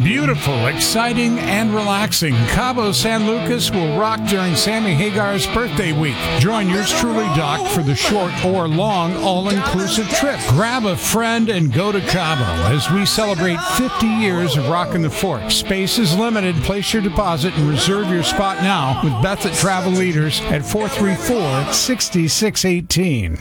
Beautiful, exciting, and relaxing. Cabo San Lucas will rock during Sammy Hagar's birthday week. Join yours truly, Doc, for the short or long all-inclusive trip. Grab a friend and go to Cabo as we celebrate 50 years of rocking the Fork. Space is limited. Place your deposit and reserve your spot now with Beth at Travel Leaders at 434-6618.